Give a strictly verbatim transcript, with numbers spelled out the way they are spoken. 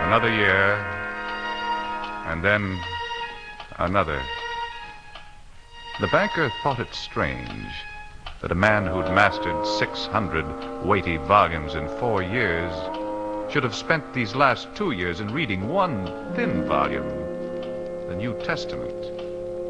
Another year, and then another. The banker thought it strange that a man who'd mastered six hundred weighty volumes in four years should have spent these last two years in reading one thin volume, the New Testament.